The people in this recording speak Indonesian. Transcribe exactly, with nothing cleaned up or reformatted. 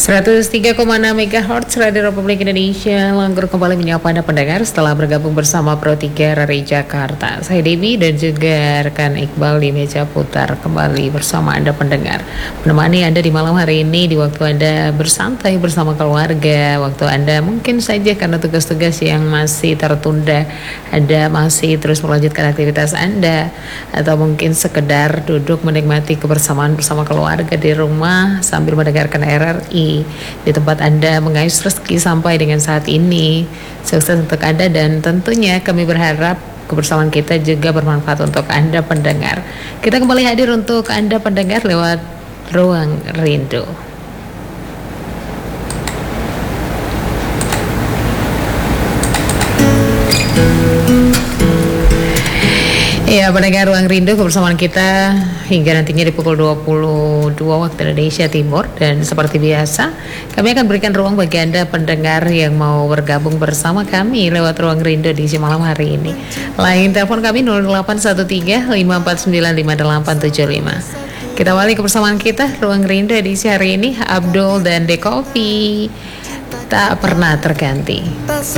seratus tiga koma enam megahertz Radio Republik Indonesia langgur kembali menyapa Anda pendengar setelah bergabung bersama Pro tiga R R I Jakarta. Saya Dewi dan juga rekan Iqbal di meja putar kembali bersama Anda pendengar, menemani Anda di malam hari ini di waktu Anda bersantai bersama keluarga, waktu Anda mungkin saja karena tugas-tugas yang masih tertunda Anda masih terus melanjutkan aktivitas Anda, atau mungkin sekedar duduk menikmati kebersamaan bersama keluarga di rumah sambil mendengarkan R R I di tempat Anda mengais rezeki sampai dengan saat ini. Sukses untuk Anda dan tentunya kami berharap kebersamaan kita juga bermanfaat untuk Anda pendengar. Kita kembali hadir untuk Anda pendengar lewat Ruang Rindu. Ya, pendengar Ruang Rindu, kebersamaan kita hingga nantinya di pukul dua puluh dua waktu Indonesia Timur. Dan seperti biasa, kami akan berikan ruang bagi Anda pendengar yang mau bergabung bersama kami lewat Ruang Rindu di malam hari ini. Line telepon kami nol delapan satu tiga lima empat sembilan lima delapan tujuh lima. Kita awali kebersamaan kita Ruang Rindu edisi hari ini, Abdul dan The Coffee, tak pernah terganti.